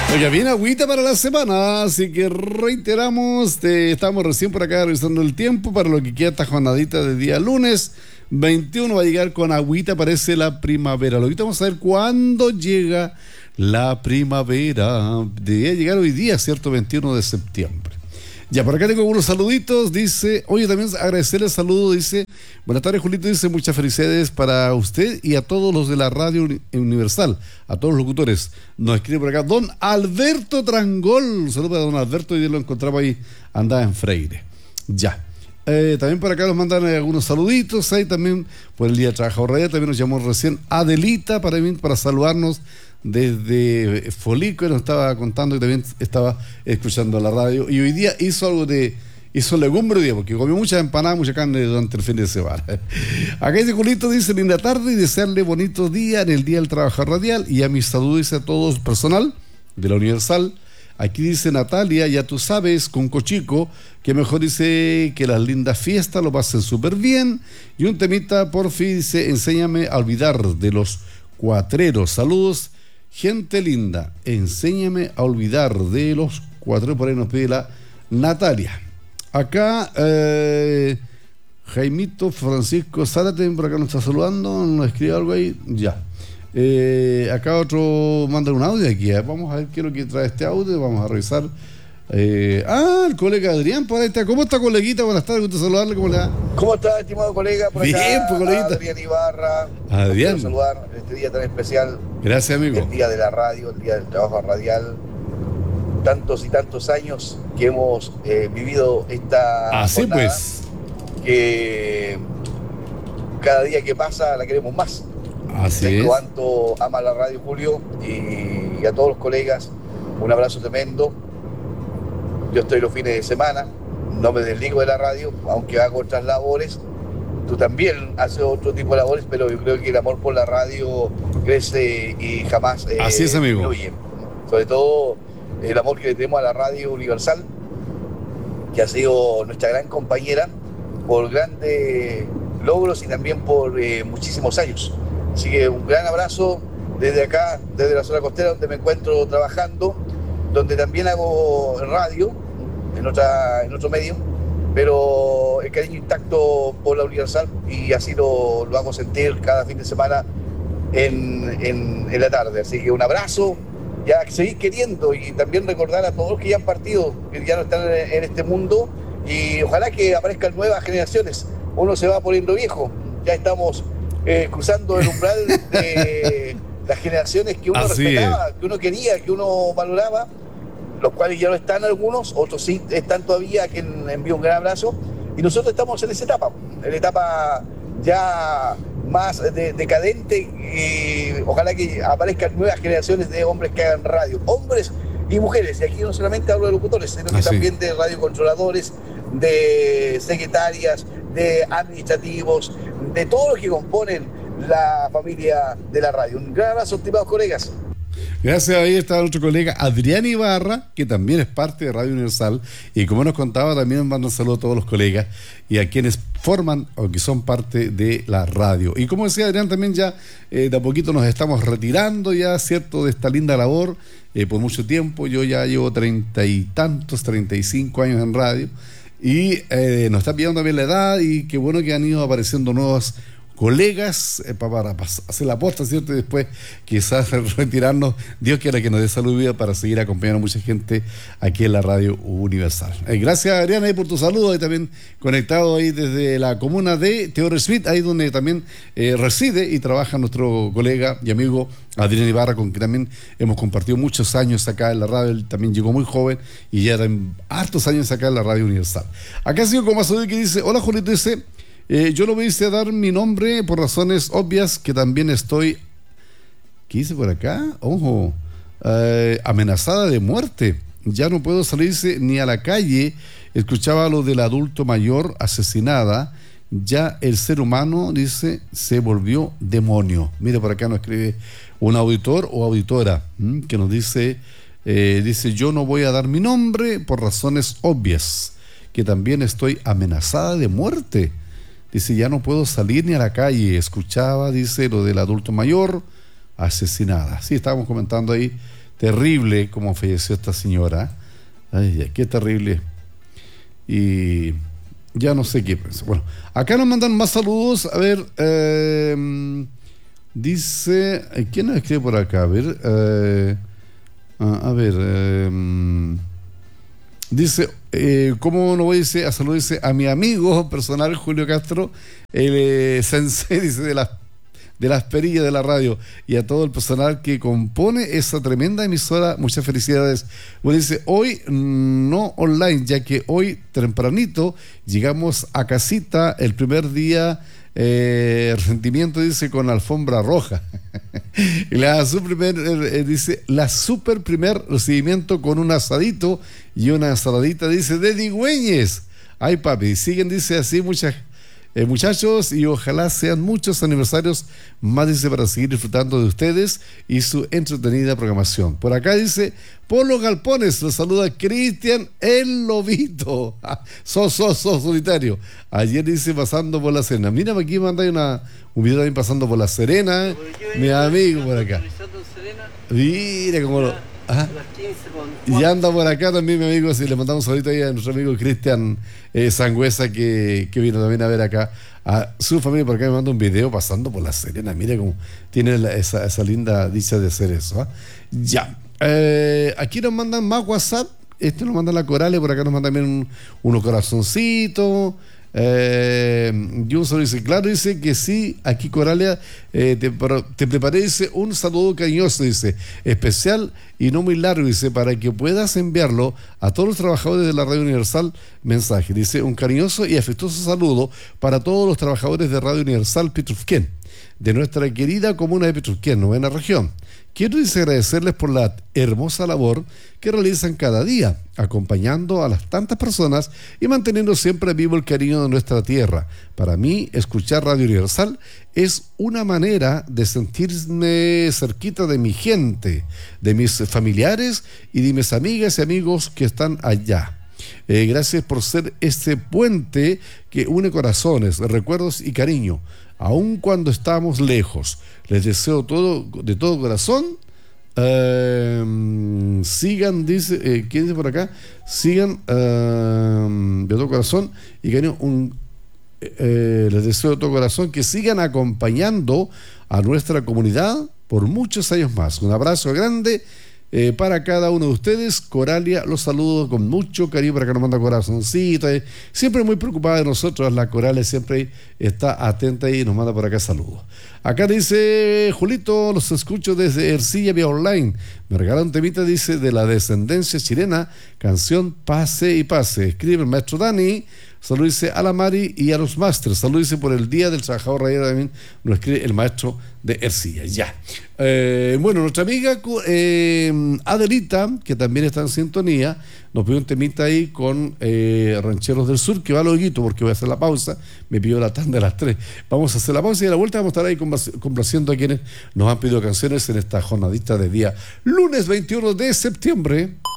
Oiga, bien agüita para la semana, así que reiteramos, estamos recién por acá revisando el tiempo para lo que queda esta jornadita de día lunes 21, va a llegar con agüita, parece la primavera. Lo que vamos a ver cuándo llega la primavera. Debería llegar hoy día, ¿cierto? 21 de septiembre. Ya, por acá tengo unos saluditos, dice, oye, también agradecerle el saludo, dice, buenas tardes, Julito, dice, muchas felicidades para usted y a todos los de la Radio Universal, a todos los locutores. Nos escribe por acá, don Alberto Trangol, un saludo para don Alberto, y lo encontramos ahí, andaba en Freire. Ya. También por acá nos mandan algunos saluditos, ahí también por el Día del Trabajador Radial, también nos llamó recién Adelita para saludarnos desde Folico, nos estaba contando que también estaba escuchando la radio, y hoy día hizo legumbre hoy día, porque comió muchas empanadas, mucha carne durante el fin de semana. Acá dice Julito, dice, linda tarde y desearle bonitos días en el Día del Trabajador Radial, y a mis saludos dice a todos personal de la Universal. Aquí dice Natalia, ya tú sabes, con Cochico, que mejor dice que las lindas fiestas lo pasen súper bien. Y un temita, por fin, dice, enséñame a olvidar de los cuatreros. Saludos, gente linda, enséñame a olvidar de los cuatreros. Por ahí nos pide la Natalia. Acá, Jaimito Francisco Zárate, por acá nos está saludando, nos escribe algo ahí, ya. Acá otro manda un audio aquí, vamos a ver qué es lo que trae este audio, vamos a revisar. El colega Adrián, por ahí está. ¿Cómo está, coleguita? Buenas tardes, gusto saludarle, ¿cómo le va? ¿Cómo está, estimado colega? Por bien, acá, pues, coleguita. Adrián Ibarra. Adrián. Quiero saludar en este día tan especial. Gracias, amigo. El día de la radio, el día del trabajo radial. Tantos y tantos años que hemos vivido esta así jornada, pues. Que cada día que pasa la queremos más. Así en es. cuanto ama la radio, Julio, y a todos los colegas, un abrazo tremendo. Yo estoy los fines de semana, no me desligo de la radio, aunque hago otras labores. Tú también haces otro tipo de labores, pero yo creo que el amor por la radio crece y jamás así es, amigo. disminuye. Sobre todo el amor que le tenemos a la Radio Universal, que ha sido nuestra gran compañera por grandes logros y también por muchísimos años. Así que un gran abrazo desde acá, desde la zona costera donde me encuentro trabajando, donde también hago radio en otro medio, pero el cariño intacto por la Universal, y así lo hago sentir cada fin de semana en la tarde. Así que un abrazo, ya seguir queriendo, y también recordar a todos los que ya han partido, que ya no están en este mundo, y ojalá que aparezcan nuevas generaciones. Uno se va poniendo viejo, ya estamos cruzando el umbral de las generaciones que uno así respetaba, que uno quería, que uno valoraba, los cuales ya no están algunos, otros sí están todavía, a quien envío un gran abrazo, y nosotros estamos en esa etapa, ya más decadente, y ojalá que aparezcan nuevas generaciones de hombres que hagan radio, hombres y mujeres, y aquí no solamente hablo de locutores, sino que también de radiocontroladores, de secretarias, de administrativos, de todos los que componen la familia de la radio. Un gran abrazo, estimados colegas. Gracias, ahí está nuestro colega Adrián Ibarra, que también es parte de Radio Universal, y como nos contaba, también manda un saludo a todos los colegas y a quienes forman o que son parte de la radio. Y como decía Adrián, también ya de a poquito nos estamos retirando ya, ¿cierto?, de esta linda labor, por mucho tiempo. Yo ya llevo 35 años en radio, y nos está pidiendo también la edad, y qué bueno que han ido apareciendo nuevos colegas para hacer la posta, ¿cierto? Y después quizás retirarnos, Dios quiera que nos dé salud y vida para seguir acompañando a mucha gente aquí en la Radio Universal. Gracias, Adriana, ahí por tu saludo, ahí también conectado ahí desde la comuna de Theodore Smith, ahí donde también reside y trabaja nuestro colega y amigo Adrián Ibarra, con que también hemos compartido muchos años acá en la radio. Él también llegó muy joven y ya eran hartos años acá en la Radio Universal. Acá sigo con Mazudí, que dice, hola Julito, dice, yo no me hice dar mi nombre por razones obvias, que también estoy, ¿qué dice por acá? Ojo, amenazada de muerte. Ya no puedo salirse ni a la calle. Escuchaba lo del adulto mayor asesinada. Ya el ser humano, dice, se volvió demonio. Mire, por acá nos escribe un auditor o auditora que nos dice, yo no voy a dar mi nombre por razones obvias, que también estoy amenazada de muerte. Dice, ya no puedo salir ni a la calle. Escuchaba, dice, lo del adulto mayor asesinada. Sí, estábamos comentando ahí terrible como falleció esta señora. Ay, qué terrible. Y ya no sé qué pensar. Bueno, acá nos mandan más saludos. A ver, dice, ¿quién nos escribe por acá? A ver, dice, ¿cómo no voy a saludar? Dice a mi amigo personal Julio Castro, el sensei, dice, de las perillas de la radio, y a todo el personal que compone esa tremenda emisora, muchas felicidades. Bueno, dice, hoy no online, ya que hoy tempranito llegamos a casita el primer día, resentimiento, dice, con alfombra roja. Y dice, la super primer recibimiento con un asadito y una ensaladita, dice, de digüeñes. Ay, papi, siguen, dice, así muchas muchachos, y ojalá sean muchos aniversarios más, dice, para seguir disfrutando de ustedes y su entretenida programación. Por acá dice Polo Galpones, los saluda Cristian el Lobito. Solitario. Ayer, dice, pasando por La Serena. Mira, aquí manda un video también pasando por La Serena. Mi amigo por acá. Mira cómo lo... Y anda por acá también mi amigo, si le mandamos ahorita ahí a nuestro amigo Cristian Sangüesa, que vino también a ver acá a su familia. Por acá me manda un video pasando por La Serena. Mira cómo tiene esa linda dicha de hacer eso. Ya, aquí nos mandan más WhatsApp. Este nos manda la Corale, por acá nos manda también unos corazoncitos. Junson dice, claro, dice que sí, aquí Coralia, te preparé, dice, un saludo cariñoso, dice, especial y no muy largo, dice, para que puedas enviarlo a todos los trabajadores de la Radio Universal. Mensaje, dice, un cariñoso y afectuoso saludo para todos los trabajadores de Radio Universal Petrufquén, de nuestra querida comuna de Petrufquén, novena región. Quiero, dice, agradecerles por la hermosa labor que realizan cada día, acompañando a las tantas personas y manteniendo siempre vivo el cariño de nuestra tierra. Para mí, escuchar Radio Universal es una manera de sentirme cerquita de mi gente, de mis familiares y de mis amigas y amigos que están allá. Gracias por ser este puente que une corazones, recuerdos y cariño, aun cuando estamos lejos. Les deseo todo, de todo corazón. Sigan, dice, ¿quién dice por acá? Sigan de todo corazón y cariño, les deseo de todo corazón que sigan acompañando a nuestra comunidad por muchos años más. Un abrazo grande para cada uno de ustedes. Coralia los saludo con mucho cariño. Para que nos manda corazoncito, siempre muy preocupada de nosotros. La Coralia siempre está atenta y nos manda por acá saludos. Acá dice Julito, los escucho desde Ercilla vía online. Me regala un temita, dice, de la descendencia chilena, canción Pase y Pase. Escribe el maestro Dani. Salud, dice, a la Mari y a los Masters. Salud, dice, por el Día del Trabajador Radial, también nos escribe el maestro de Ercilla. Ya. Bueno, nuestra amiga Adelita, que también está en sintonía, nos pidió un temita ahí con Rancheros del Sur, que va luego, porque voy a hacer la pausa. Me pidió la tanda de las 3. Vamos a hacer la pausa y a la vuelta vamos a estar ahí complaciendo a quienes nos han pedido canciones en esta jornadita de día lunes 21 de septiembre.